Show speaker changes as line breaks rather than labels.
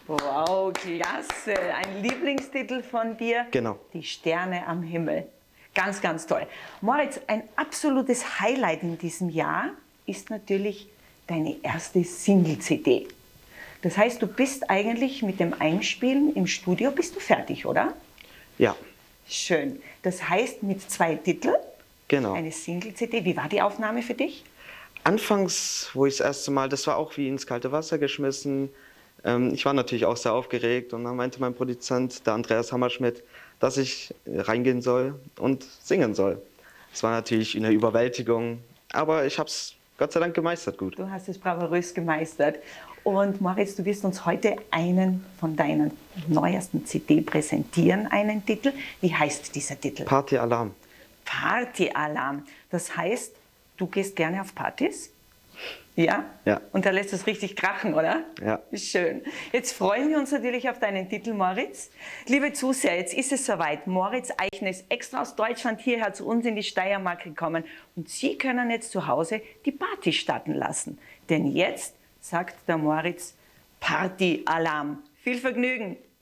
Wow, klasse. Ein Lieblingstitel von dir?
Genau.
Die Sterne am Himmel. Ganz, ganz toll. Moritz, ein absolutes Highlight in diesem Jahr ist natürlich deine erste Single-CD. Das heißt, du bist eigentlich mit dem Einspielen im Studio, bist du fertig, oder?
Ja.
Schön. Das heißt, mit 2 Titeln,
Genau.
eine Single-CD. Wie war die Aufnahme für dich?
Anfangs, wo ich das erste Mal, das war auch wie ins kalte Wasser geschmissen. Ich war natürlich auch sehr aufgeregt und dann meinte mein Produzent, der Andreas Hammerschmidt, dass ich reingehen soll und singen soll. Es war natürlich eine Überwältigung, aber ich habe es Gott sei Dank gemeistert gut.
Du hast es bravourös gemeistert. Und Moritz, du wirst uns heute einen von deinen neuesten CD präsentieren, einen Titel. Wie heißt dieser Titel?
Party Alarm.
Party Alarm. Das heißt, du gehst gerne auf Partys? Ja?
Ja.
Und da lässt es richtig krachen, oder?
Ja.
Schön. Jetzt freuen wir uns natürlich auf deinen Titel, Moritz. Liebe Zuseher, jetzt ist es soweit. Moritz Eichner ist extra aus Deutschland hierher zu uns in die Steiermark gekommen. Und Sie können jetzt zu Hause die Party starten lassen. Denn jetzt sagt der Moritz Party Alarm. Viel Vergnügen!